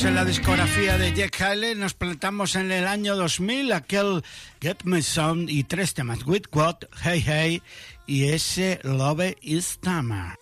En la discografía de Jack Haley nos plantamos en el año 2000, aquel Get Me Some y 3 temas, With What, Hey Hey y ese Love Is Summer.